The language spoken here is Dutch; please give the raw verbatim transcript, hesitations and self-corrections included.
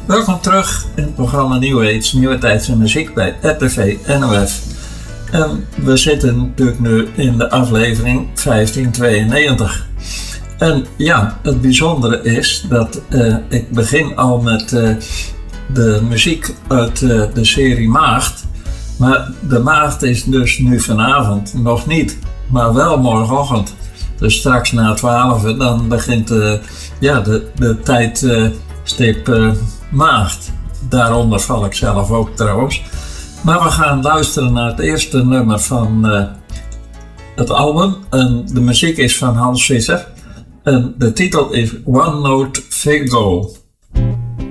Welkom terug in het programma New Age, Nieuwe Tijdse Muziek bij R T V N O F. En we zitten natuurlijk nu in de aflevering vijftien tweeënnegentig. En ja, het bijzondere is dat uh, ik begin al met uh, de muziek uit uh, de serie Maagd. Maar de Maagd is dus nu vanavond nog niet, maar wel morgenochtend. Dus straks na twaalf dan begint uh, ja, de, de tijdstip uh, Maagd. Daaronder val ik zelf ook trouwens. Maar we gaan luisteren naar het eerste nummer van uh, het album. En de muziek is van Hans Visser. En de titel is One Note Figaro.